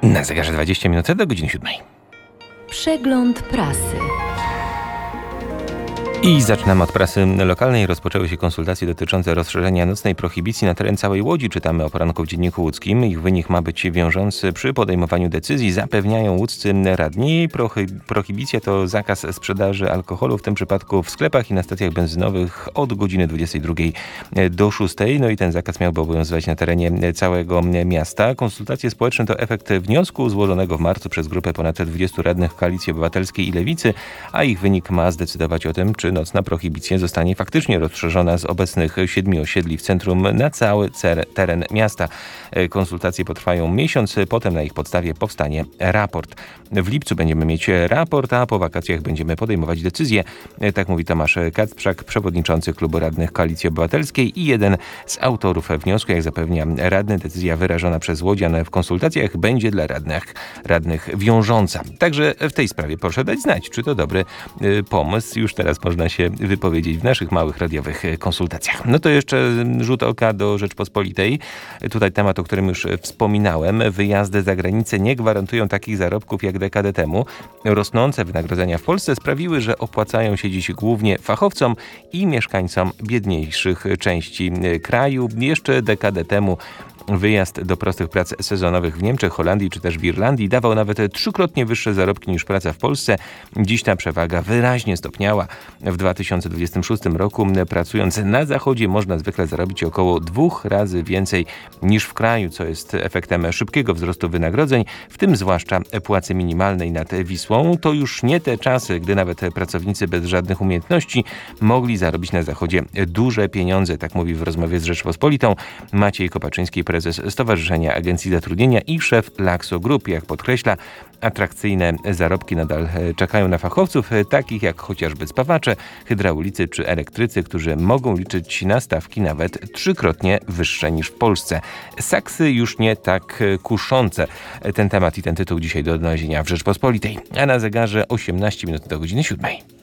Na zegarze 20 minut do godziny 7. Przegląd prasy. I zaczynamy od prasy lokalnej. Rozpoczęły się konsultacje dotyczące rozszerzenia nocnej prohibicji na teren całej Łodzi. Czytamy o poranku w Dzienniku Łódzkim. Ich wynik ma być wiążący przy podejmowaniu decyzji, zapewniają łódzcy radni. Prohibicja to zakaz sprzedaży alkoholu, w tym przypadku w sklepach i na stacjach benzynowych od godziny 22 do 6. No i ten zakaz miałby obowiązywać na terenie całego miasta. Konsultacje społeczne to efekt wniosku złożonego w marcu przez grupę ponad 20 radnych Koalicji Obywatelskiej i Lewicy, a ich wynik ma zdecydować o tym, czy nocna prohibicja zostanie faktycznie rozszerzona z obecnych 7 osiedli w centrum na cały teren miasta. Konsultacje potrwają miesiąc, potem na ich podstawie powstanie raport. W lipcu będziemy mieć raport, a po wakacjach będziemy podejmować decyzje. Tak mówi Tomasz Kacprzak, przewodniczący Klubu Radnych Koalicji Obywatelskiej i jeden z autorów wniosku. Jak zapewnia radny, decyzja wyrażona przez łodzian w konsultacjach będzie dla radnych wiążąca. Także w tej sprawie proszę dać znać, czy to dobry pomysł. Już teraz można się wypowiedzieć w naszych małych radiowych konsultacjach. No to jeszcze rzut oka do Rzeczpospolitej. Tutaj temat, o którym już wspominałem. Wyjazdy za granicę nie gwarantują takich zarobków jak dekadę temu. Rosnące wynagrodzenia w Polsce sprawiły, że opłacają się dziś głównie fachowcom i mieszkańcom biedniejszych części kraju. Jeszcze dekadę temu wyjazd do prostych prac sezonowych w Niemczech, Holandii czy też w Irlandii dawał nawet 3-krotnie wyższe zarobki niż praca w Polsce. Dziś ta przewaga wyraźnie stopniała. W 2026 roku pracując na zachodzie można zwykle zarobić około 2 razy więcej niż w kraju, co jest efektem szybkiego wzrostu wynagrodzeń, w tym zwłaszcza płacy minimalnej nad Wisłą. To już nie te czasy, gdy nawet pracownicy bez żadnych umiejętności mogli zarobić na zachodzie duże pieniądze, tak mówi w rozmowie z Rzeczpospolitą Maciej Kopaczyński, prezes Stowarzyszenia Agencji Zatrudnienia i szef Laxo Group. Jak podkreśla, atrakcyjne zarobki nadal czekają na fachowców, takich jak chociażby spawacze, hydraulicy czy elektrycy, którzy mogą liczyć na stawki nawet 3-krotnie wyższe niż w Polsce. Saksy już nie tak kuszące. Ten temat i ten tytuł dzisiaj do odnalezienia w Rzeczpospolitej. A na zegarze 18 minut do godziny 7.